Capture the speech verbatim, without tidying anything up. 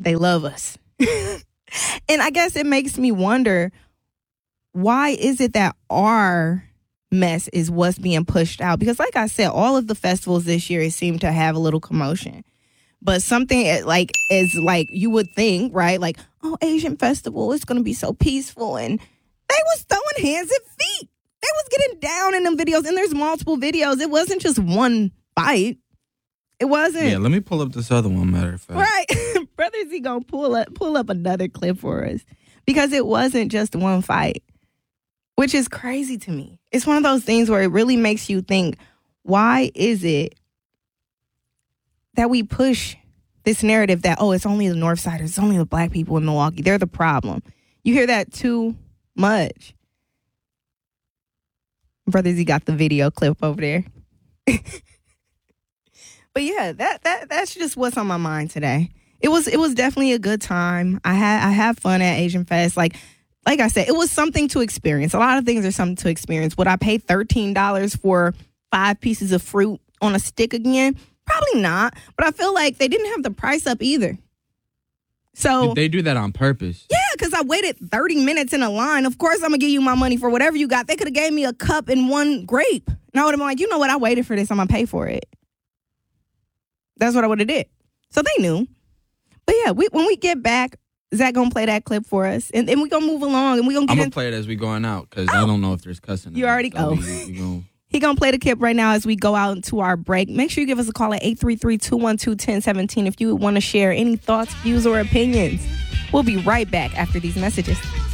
they love us. And I guess it makes me wonder, why is it that our mess is what's being pushed out? Because like I said, all of the festivals this year seem to have a little commotion. But something like is like you would think, right? Like, oh, Asian festival, it's going to be so peaceful. And they was throwing hands and feet. They was getting down in them videos. And there's multiple videos. It wasn't just one fight. It wasn't. Yeah, let me pull up this other one, matter of fact. Right. Brother Z going to pull up, pull up another clip for us. Because it wasn't just one fight. Which is crazy to me. It's one of those things where it really makes you think, why is it that we push this narrative that, oh, it's only the North Siders, it's only the black people in Milwaukee, they're the problem. You hear that too much. Brother Z got the video clip over there. But yeah, that that that's just what's on my mind today. It was it was definitely a good time. I had I had fun at Asian Fest. Like like I said, it was something to experience. A lot of things are something to experience. Would I pay thirteen dollars for five pieces of fruit on a stick again? Probably not, but I feel like they didn't have the price up either. So they do that on purpose. Yeah, because I waited thirty minutes in a line. Of course, I'm going to give you my money for whatever you got. They could have gave me a cup and one grape. And I would have been like, you know what? I waited for this. I'm going to pay for it. That's what I would have did. So they knew. But yeah, we, when we get back, Zach going to play that clip for us. And then we're going to move along. And we gonna get I'm going in- to play it as we going out because oh. I don't know if there's cussing. You already so go. We, we gonna... He going to play the clip right now as we go out into our break. Make sure you give us a call at eight three three, two one two, one zero one seven if you want to share any thoughts, views, or opinions. We'll be right back after these messages.